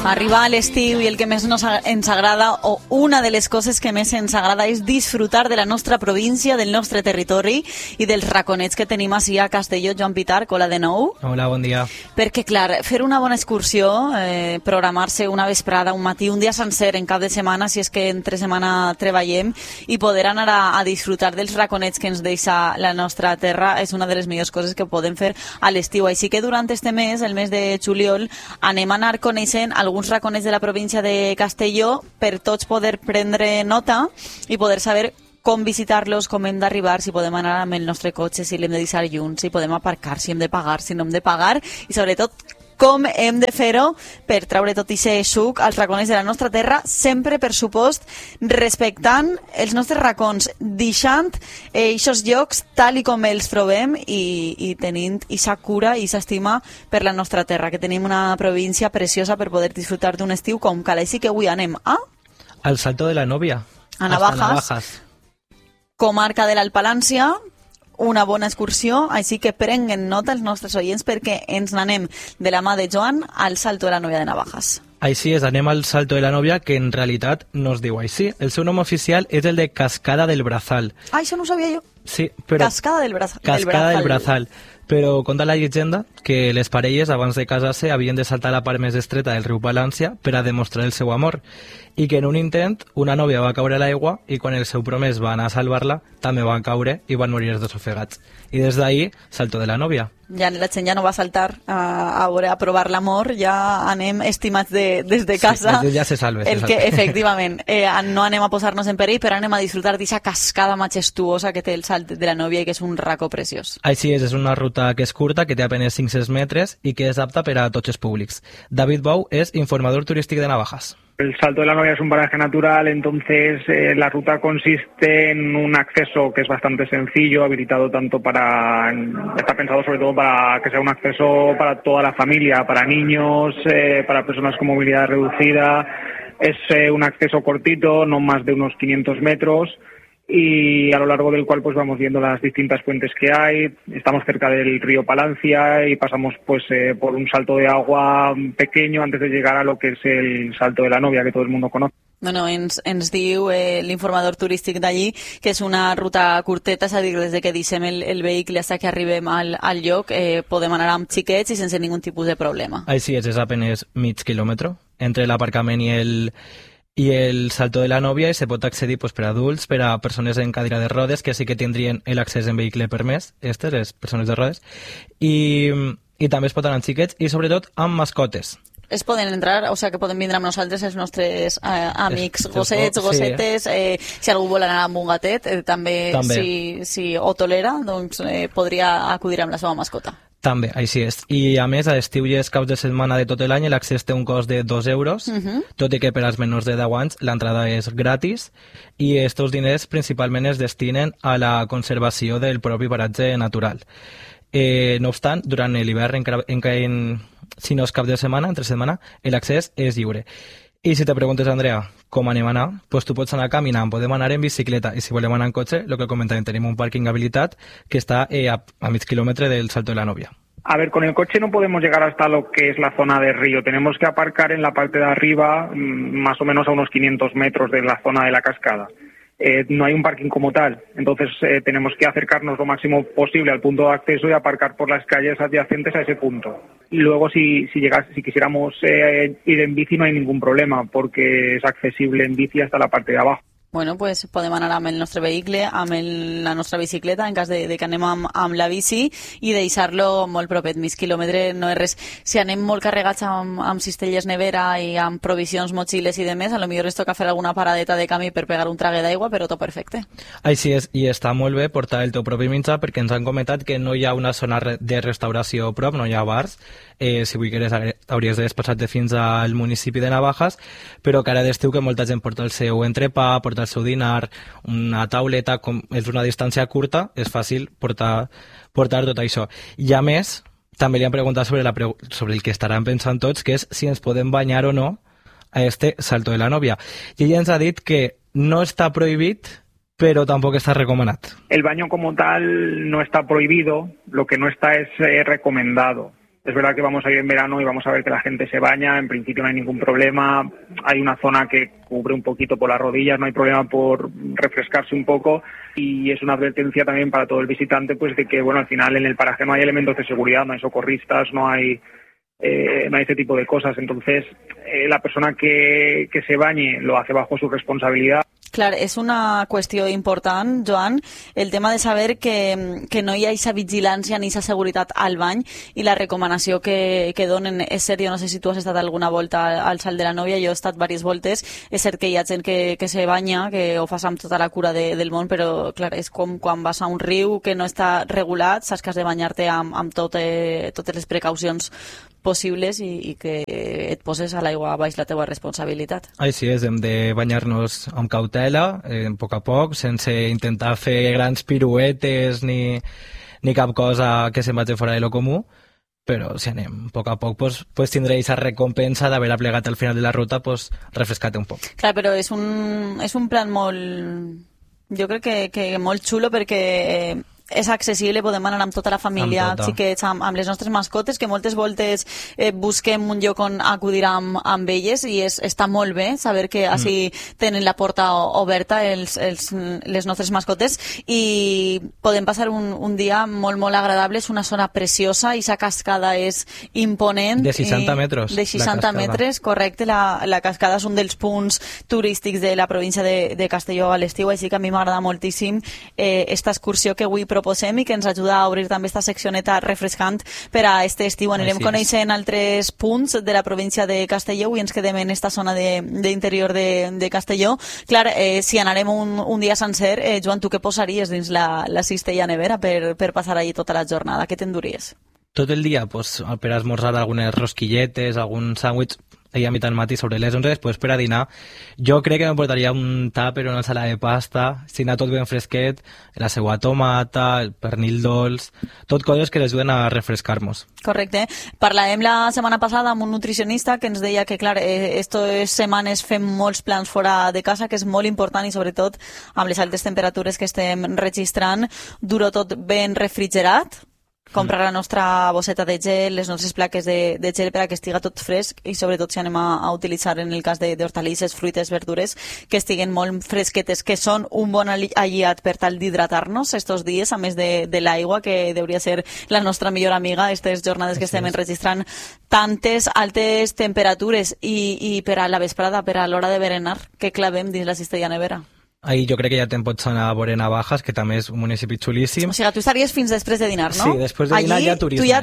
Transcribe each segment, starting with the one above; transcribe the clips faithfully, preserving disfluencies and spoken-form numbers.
Arriba a l'estiu i el que més nos, ens agrada, o una de les coses que més ens agrada, és disfrutar de la nostra província, del nostre territori i dels raconets que tenim així a Castelló. Joan Pitarch, hola de nou. Hola, bon dia. Perquè, clar, fer una bona excursió, eh, programar-se una vesprada, un matí, un dia sencer en cap de setmana, si és que entre setmana treballem, i poder anar a, a disfrutar dels raconets que ens deixa la nostra terra és una de les millors coses que podem fer a l'estiu. Així que durant este mes, el mes de juliol, anem a anar coneixent alguns raconets de la província de Castelló per tots poder prendre nota i poder saber com visitar-los, com hem d'arribar, si podem anar amb el nostre cotxe, si l'hem de deixar junts, si podem aparcar, si hem de pagar, si no hem de pagar, i sobretot com hem de fer-ho per treure tot aquest suc als raconets de la nostra terra, sempre, per supost, respectant els nostres racons, deixant aquests llocs tal i com els trobem i, i tenint aquesta cura i aquesta estima per la nostra terra, que tenim una província preciosa per poder disfrutar d'un estiu com cal. Així que avui anem a... Al Salto de la Novia. A Navajas, Navajas. Comarca de l'Alt Palància. Una bona excursió, així que prenguen nota els nostres oients perquè ens n'anem de la mà de Joan al Salto de la Novia de Navajas. Així és, anem al Salto de la Novia, que en realitat no es diu així. El seu nom oficial és el de Cascada del Brazal. Ah, això no ho sabia jo. Sí, però... Cascada del, Braza... Cascada del Brazal. del Brazal. Però conta la llegenda que les parelles, abans de casar-se, havien de saltar la part més estreta del riu Palància per a demostrar el seu amor. I que en un intent, una nòvia va caure a l'aigua i quan el seu promès va anar a salvar-la, també van caure i van morir els dos ofegats. I des d'ahir, Salto de la Novia. Ja la gent ja no va saltar a, a, veure, a provar l'amor, ja anem estimats de, des de casa. Sí, ja se salve. El se que, salve. efectivament, eh, no anem a posar-nos en perill, però anem a disfrutar d'aquesta cascada majestuosa que té el Salt de la Novia i que és un racó preciós. Així és, és una ruta que és curta, que té apenas cinc-cents metres i que és apta per a tots els públics. David Bou és informador turístic de Navajas. El Salto de la Novia es un paraje natural, entonces eh, la ruta consiste en un acceso que es bastante sencillo, habilitado tanto para, está pensado sobre todo para que sea un acceso para toda la familia, para niños, eh, para personas con movilidad reducida. Es eh, un acceso cortito, no más de unos quinientos metros, y a lo largo del cual pues vamos viendo las distintas fuentes que hay. Estamos cerca del río Palancia y pasamos pues eh, por un salto de agua pequeño antes de llegar a lo que es el Salto de la Novia, que todo el mundo conoce. Bueno, ens, ens diu eh, l'informador turístic d'allí que és una ruta curteta, és a dir, des de que deixem el, el vehicle fins que arribem al, al lloc, eh, podem anar amb xiquets i sense ningun tipus de problema. Així és, és apenas mig quilòmetre entre l'aparcament i el... i el Salto de la Novia, i se pot accedir pues, per a adults, per a persones en cadira de rodes, que sí que tindrien l'accés en vehicle permès, aquestes, les persones de rodes, i, i també es pot anar amb xiquets i sobretot amb mascotes. Es poden entrar, o sigui que poden vindre amb nosaltres els nostres eh, amics, gossets, gossetes, eh, si algú vol anar amb un gatet, eh, també, també. Si, si ho tolera, doncs eh, podria acudir amb la seva mascota. També, així és. I a més, a l'estiu i els caps de setmana de tot l'any l'accés té un cost de dos euros, uh -huh. tot i que per als menors de deu anys l'entrada és gratis i aquests diners principalment es destinen a la conservació del propi paratge natural. Eh, no obstant, durant l'hivern, en, en, en, si no és cap de setmana, entre setmana, l'accés és lliure. I si te preguntes, Andrea, com anem a anar, doncs tu pots anar caminant, podem anar en bicicleta, i si volem anar en cotxe, el que comentàvem, tenim un pàrquing habilitat que està eh, a, a mig quilòmetre del Salto de la Novia. A ver, con el coche no podemos llegar hasta lo que es la zona de río. Tenemos que aparcar en la parte de arriba, más o menos a unos quinientos metros de la zona de la cascada. Eh, no hay un parking como tal, entonces eh, tenemos que acercarnos lo máximo posible al punto de acceso y aparcar por las calles adyacentes a ese punto. Y luego si, si, llegas, si quisiéramos eh, ir en bici no hay ningún problema porque es accesible en bici hasta la parte de abajo. Bueno, pues podem anar amb el nostre vehicle, amb el, la nostra bicicleta, en cas de, de que anem amb, amb la bici, i deixar-lo molt propet, mig quilòmetre no és res. Si anem molt carregats amb, amb cistelles nevera i amb provisions, motxilles i demés, a lo millor ens toca fer alguna paradeta de camí per pegar un trague d'aigua, però tot perfecte. Així és, i està molt bé portar el teu propi menjar, perquè ens han comentat que no hi ha una zona de restauració prop, no hi ha bars, eh, si vull que hauries de desplaçar-te fins al municipi de Navajas, però que ara d'estiu que molta gent porta el seu entrepà, porta el seu dinar, una tauleta, com és una distància curta, és fàcil portar, portar tot això. I a més, també li han preguntat sobre, la, sobre el que estaran pensant tots, que és si ens podem banyar o no a este Salto de la Novia. I ella ens ha dit que no està prohibit, pero tampoco está recomendado. El baño como tal no está prohibido, lo que no está es eh, recomendado. Es verdad que vamos a ir en verano y vamos a ver que la gente se baña, en principio no hay ningún problema, hay una zona que cubre un poquito por las rodillas, no hay problema por refrescarse un poco y es una advertencia también para todo el visitante pues de que bueno, al final en el paraje no hay elementos de seguridad, no hay socorristas, no hay eh, no hay ese tipo de cosas, entonces eh, la persona que, que se bañe lo hace bajo su responsabilidad. Clar, és una qüestió important, Joan, el tema de saber que, que no hi ha aquesta vigilància ni aquesta seguretat al bany i la recomanació que, que donen. És cert, jo no sé si tu has estat alguna volta al Salt de la Nòvia, jo he estat diverses voltes, és cert que hi ha gent que, que se banya, que ho fas amb tota la cura de, del món, però clar, és com quan vas a un riu que no està regulat, saps que has de banyar-te amb, amb tot, eh, totes les precaucions possibles i, i que et poses a l'aigua baix la teva responsabilitat. Així és, hem de banyar-nos amb cautela, eh, a poc a poc, sense intentar fer grans piruetes ni, ni cap cosa que se'n vagi fora de lo comú, però si anem a poc a poc pues, pues tindré aquesta recompensa d'haver aplegat al final de la ruta pues, refrescat un poc. Clar, però és un, és un plan molt... jo crec que, que molt xulo perquè... Eh, és accessible, podem anar amb tota la família, amb, tota. xiquets, amb, amb les nostres mascotes, que moltes voltes eh, busquem un lloc on acudir amb, amb elles i és, està molt bé saber que així mm. tenen la porta oberta els, els, les nostres mascotes i podem passar un, un dia molt, molt agradable, és una zona preciosa i sa cascada és imponent. De seixanta metres. De seixanta metres, correcte, la, la cascada és un dels punts turístics de la província de, de Castelló a l'estiu, així que a mi m'agrada moltíssim eh, esta excursió que avui proposem i que ens ajuda a obrir també esta seccioneta refrescant per a este estiu. Anirem coneixent altres punts de la província de Castelló i ens quedem en esta zona d'interior de, de, de Castelló. Clar, eh, si anarem un, un dia sencer, eh, Joan, tu què posaries dins la, la cistella nevera per, per passar allí tota la jornada? Què t'enduries? Tot el dia, pues, per esmorzar algunes rosquilletes, algun sàndwich, ahir a mitjà del matí sobre les onze, després per a dinar. Jo crec que m'emportaria un tàper o una ensalada de pasta, si anar tot ben fresquet, la seua tomata, el pernil dolç, tot coses que les ajuden a refrescar-nos. Correcte. Parlàvem la setmana passada amb un nutricionista que ens deia que, clar, eh, estes setmanes fem molts plans fora de casa, que és molt important i sobretot amb les altes temperatures que estem registrant, dur-ho tot ben refrigerat, comprar la nostra bosseta de gel, les nostres plaques de, de gel per a que estiga tot fresc i sobretot si anem a, a utilitzar en el cas d'hortalisses, fruites, verdures, que estiguen molt fresquetes, que són un bon aliat per tal d'hidratar-nos estos dies, a més de, de l'aigua, que hauria ser la nostra millor amiga aquestes jornades que estem enregistrant tantes altes temperatures i, i per a la vesprada, per a l'hora de berenar, que clavem dins la cistella nevera. Ahí jo crec que ja te'n pots anar a veure Navajas, que també és un municipi xulíssim. O sigui, tu estaries fins després de dinar, no? Sí, després de dinar allí, ja turisme. Tu ja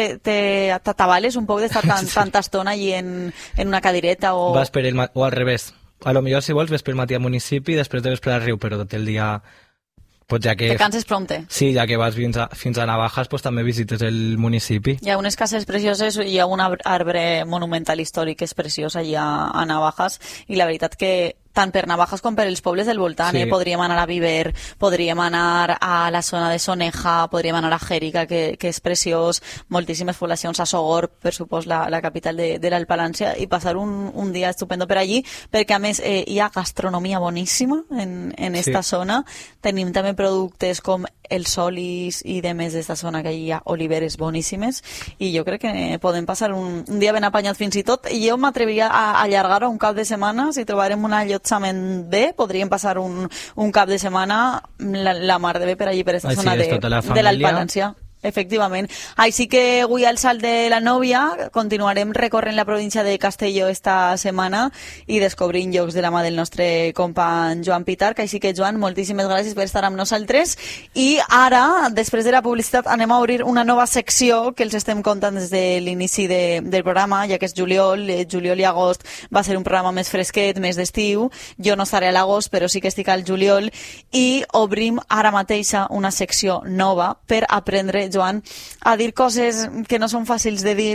t'atabales un poc d'estar tan, sí. tanta estona allí en, en una cadireta o... Vas per el, o al revés. A lo millor, si vols, ves pel matí al municipi i després de vespre al riu, però tot el dia... Pues ja que... Te canses prompte. Sí, ja que vas fins a, fins a Navajas, pues també visites el municipi. Hi ha unes cases precioses, hi ha un arbre monumental històric que és preciós allà a Navajas i la veritat que tant per Navajas com per els pobles del voltant, sí. eh? Podríem anar a Viver, podríem anar a la zona de Soneja, podríem anar a Jèrica, que, que és preciós, moltíssimes poblacions, a Sogor, per supos, la, la capital de, de l'Alt Palància, i passar un, un dia estupendo per allí, perquè a més eh, hi ha gastronomia boníssima en, en esta sí. zona. Tenim també productes com els olis i de més d'esta zona, que hi ha oliveres boníssimes, i jo crec que podem passar un, un dia ben apanyat fins i tot, i jo m'atreviria a allargar-ho un cap de setmana, si trobarem un allotjament bé, podríem passar un, un cap de setmana la, la mar de bé per allí, per aquesta zona de, de l'Alt Palància. Efectivament. Així que avui al Salt de la Nòvia continuarem recorrent la província de Castelló esta setmana i descobrint llocs de la mà del nostre company Joan Pitarch. Així que, Joan, moltíssimes gràcies per estar amb nosaltres. I ara, després de la publicitat, anem a obrir una nova secció que els estem contant des de l'inici de, del programa, ja que és juliol. Eh, juliol i agost va ser un programa més fresquet, més d'estiu. Jo no estaré a l'agost, però sí que estic al juliol. I obrim ara mateixa una secció nova per aprendre, Joan, a dir coses que no són fàcils de dir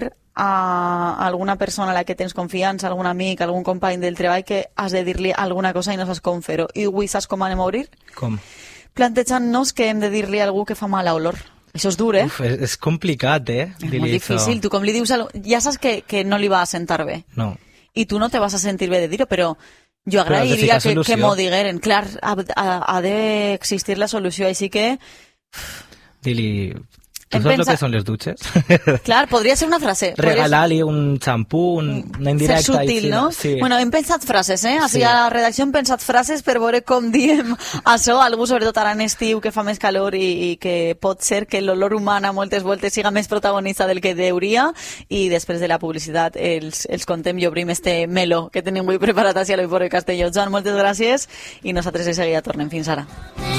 a alguna persona a la que tens confiança, algun amic, algun company del treball, que has de dir-li alguna cosa i no saps com fer-ho. I avui saps com anem a obrir? Com? Plantejant-nos que hem de dir-li a algú que fa mala olor. Això és dur, eh? Uf, és, és complicat, eh? És molt difícil. Tu com li dius a algú... Ja saps que, que no li va a sentar bé. No. I tu no te vas a sentir bé de dir-ho, però jo agrairia que, que m'ho digueren. Clar, ha, ha, ha d'existir la solució, així que... Dili... ¿Tú sabes lo que son les duches? Clar, podria ser una frase. Regalar-li un xampú, un, una indirecta... Ser sutil, així, no? Sí. Bueno, hem pensat frases, eh? Així Sí. a la redacció hem pensat frases per veure com diem això, algú sobretot ara en estiu que fa més calor i, i que pot ser que l'olor humana moltes voltes siga més protagonista del que deuria, i després de la publicitat els, els contem i obrim este meló que tenim avui preparat a l'Oi por Oi Castelló. Joan, moltes gràcies i nosaltres de seguida tornem. Fins ara.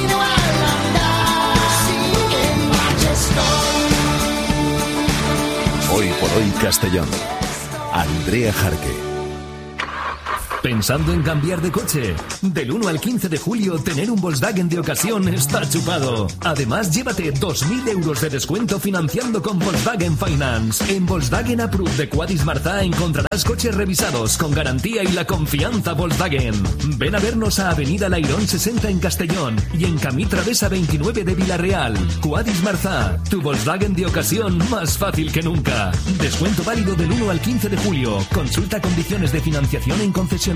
Hoy por Hoy Castellón. Andrea Jarque. ¿Pensando en cambiar de coche? Del uno al quince de julio, tener un Volkswagen de ocasión está chupado. Además, llévate dos mil euros de descuento financiando con Volkswagen Finance. En Volkswagen Approved de Cuadis Marzá encontrarás coches revisados con garantía y la confianza Volkswagen. Ven a vernos a Avenida Lairón sesenta en Castellón y en Camí Travesa veintinueve de Villarreal. Cuadis Marzá, tu Volkswagen de ocasión más fácil que nunca. Descuento válido del uno al quince de julio. Consulta condiciones de financiación en concesionario.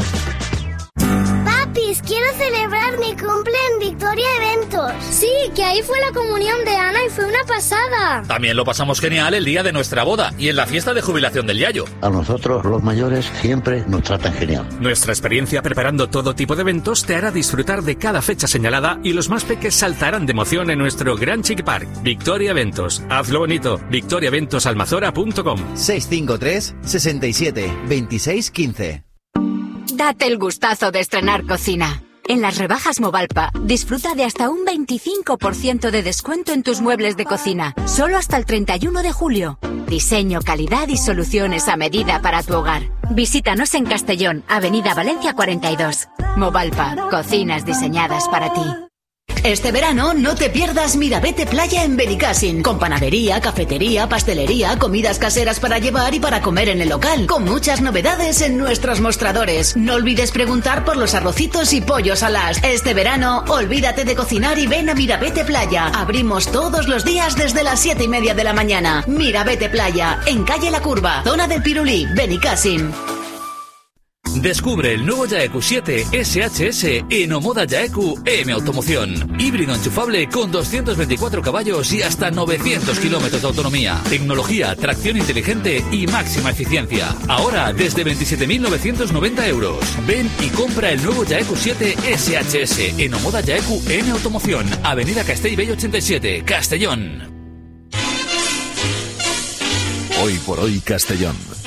Papis, quiero celebrar mi cumple en Victoria Eventos. Sí, que ahí fue la comunión de Ana y fue una pasada. También lo pasamos genial el día de nuestra boda y en la fiesta de jubilación del Yayo. A nosotros, los mayores, siempre nos tratan genial. Nuestra experiencia preparando todo tipo de eventos te hará disfrutar de cada fecha señalada y los más peques saltarán de emoción en nuestro Gran Chiqui Park. Victoria Eventos. Hazlo bonito. victoria eventos almazora punto com. seis cinco tres, sesenta y siete, veintiséis, quince. Date el gustazo de estrenar cocina. En las rebajas Movalpa, disfruta de hasta un veinticinco por ciento de descuento en tus muebles de cocina, solo hasta el treinta y uno de julio. Diseño, calidad y soluciones a medida para tu hogar. Visítanos en Castellón, Avenida Valencia cuarenta y dos. Movalpa, cocinas diseñadas para ti. Este verano no te pierdas Mirabete Playa en Benicàssim, con panadería, cafetería, pastelería, comidas caseras para llevar y para comer en el local, con muchas novedades en nuestros mostradores. No olvides preguntar por los arrocitos y pollos alas. Este verano, olvídate de cocinar y ven a Mirabete Playa. Abrimos todos los días desde las siete y media de la mañana. Mirabete Playa, en calle La Curva, zona del Pirulí, Benicàssim. Descubre el nuevo Yaeku siete S H S en Omoda Yaeku M Automoción. Híbrido enchufable con doscientos veinticuatro caballos y hasta novecientos kilómetros de autonomía. Tecnología, tracción inteligente y máxima eficiencia. Ahora desde veintisiete mil novecientos noventa euros. Ven y compra el nuevo Yaeku siete S H S en Omoda Yaeku M Automoción. Avenida Castellbell ochenta y siete, Castellón. Hoy por Hoy Castellón.